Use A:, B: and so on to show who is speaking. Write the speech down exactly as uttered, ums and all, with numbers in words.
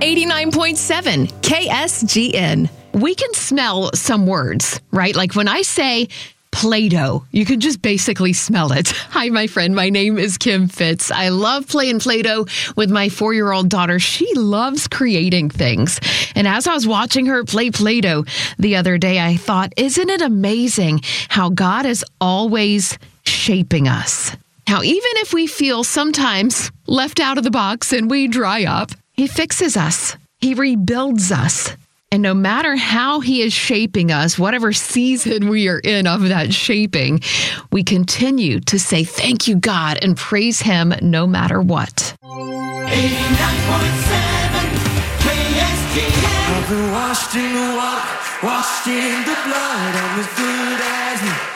A: eighty-nine point seven K S G N. We can smell some words, right? Like when I say Play-Doh, you can just basically smell it. Hi, my friend. My name is Kim Fitz. I love playing Play-Doh with my four-year-old daughter. She loves creating things. And as I was watching her play Play-Doh the other day, I thought, isn't it amazing how God is always shaping us? How even if we feel sometimes left out of the box and we dry up, He fixes us. He rebuilds us. And no matter how He is shaping us, whatever season we are in of that shaping, we continue to say thank you, God, and praise Him no matter what.
B: eighty-nine point seven K S G N.
C: I've been washed in the water, washed in the blood. I'm as good as new.